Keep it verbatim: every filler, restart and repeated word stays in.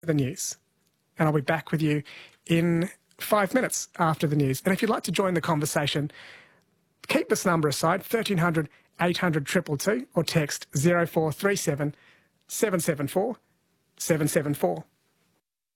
the news. And I'll be back with you in five minutes after the news. And if you'd like to join the conversation, keep this number aside, thirteen hundred, eight hundred, two two two, or text zero four three seven, seven seven four, seven seven four.